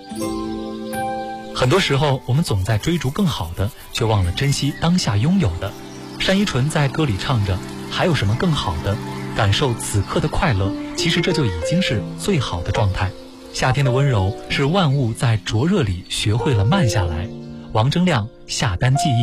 很多时候我们总在追逐更好的，却忘了珍惜当下拥有的。单依纯在歌里唱着，还有什么更好的？感受此刻的快乐，其实这就已经是最好的状态。夏天的温柔是万物在灼热里学会了慢下来。王铮亮，夏单记忆。